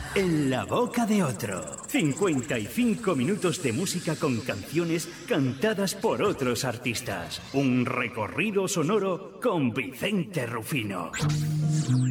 En la boca de otro. 55 minutos de música con canciones cantadas por otros artistas. Un recorrido sonoro con Vicente Rufino.